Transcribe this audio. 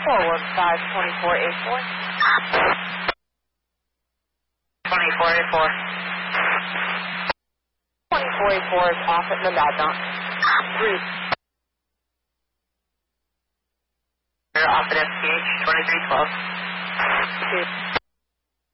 415-2484. 2484. 2484 is off at Monadnock. 3. You're off at FPH 2312. 2.